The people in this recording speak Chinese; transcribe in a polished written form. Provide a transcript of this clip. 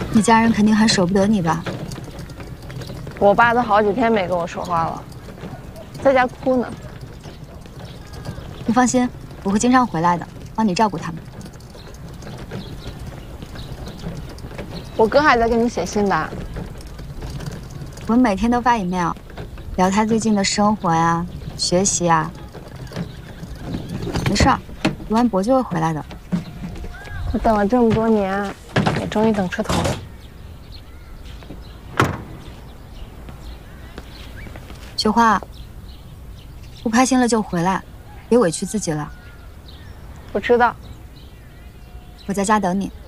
你家人肯定很舍不得你吧？ 我爸都好几天没跟我说话了，在家哭呢。 你放心，我会经常回来的，帮你照顾他们。 我哥还在给你写信吧？ 我们每天都发 email， 聊他最近的生活呀、学习啊。没事儿，读完博就会回来的。 我等了这么多年，也终于等出头了。 雪花，不开心了就回来，别委屈自己了。 我知道。 我在家等你。